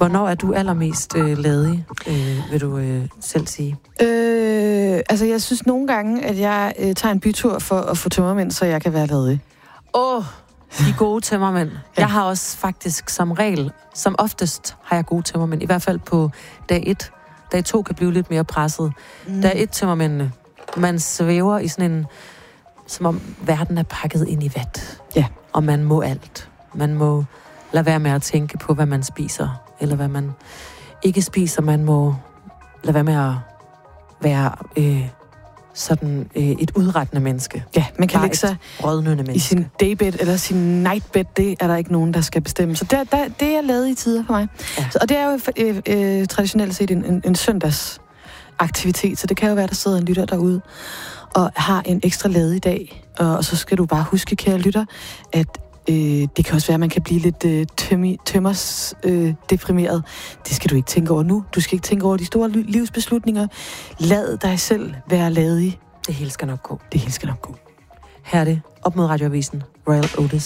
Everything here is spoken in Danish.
Hvornår er du allermest ledig, vil du selv sige? Altså, jeg synes nogle gange, at jeg tager en bytur for at få tømmermænd, så jeg kan være ledig. De gode tømmermænd. Ja. Jeg har også faktisk som regel, som oftest har jeg gode tømmermænd. I hvert fald på dag 1. Dag 2 kan blive lidt mere presset. Dag 1 tømmermændene. Man svæver i sådan en... Som om verden er pakket ind i vat. Ja. Og man må alt. Man må lade være med at tænke på, hvad man spiser. Eller hvad man ikke spiser. Man må lade være med at være sådan et udrettende menneske. Ja, man kan lægge sig rådnende i sin daybed eller sin nightbed. Det er der ikke nogen, der skal bestemme. Så det er lavet i tider for mig. Ja. Og det er jo traditionelt set en søndagsaktivitet. Så det kan jo være, der sidder en lytter derude og har en ekstra ledig dag. Og så skal du bare huske, kære lytter, at det kan også være, at man kan blive lidt deprimeret. Det skal du ikke tænke over nu. Du skal ikke tænke over de store livsbeslutninger. Lad dig selv være ledig. Det hele skal nok gå. Det hele skal nok gå. Her er det op mod Radioavisen. Royal Otis.